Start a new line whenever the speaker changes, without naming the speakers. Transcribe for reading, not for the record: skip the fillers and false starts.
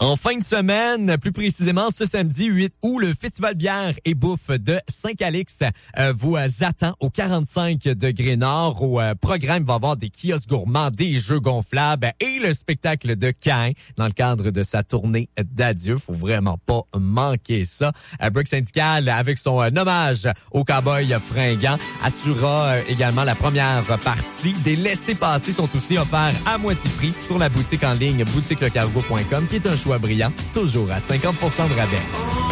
En fin de semaine, plus précisément ce samedi 8 août, le Festival bière et bouffe de Saint-Calix vous attend au 45 degrés nord. Au programme, il va y avoir des kiosques gourmands, des jeux gonflables et le spectacle de Cain dans le cadre de sa tournée d'adieu. Faut vraiment pas manquer ça. Break Syndical, avec son hommage au cowboy fringant, assurera également la première partie. Des laissez-passer sont aussi offerts à moitié prix sur la boutique en ligne boutiquelecargo.com, qui est un choix brillant, toujours à 50% de rabais.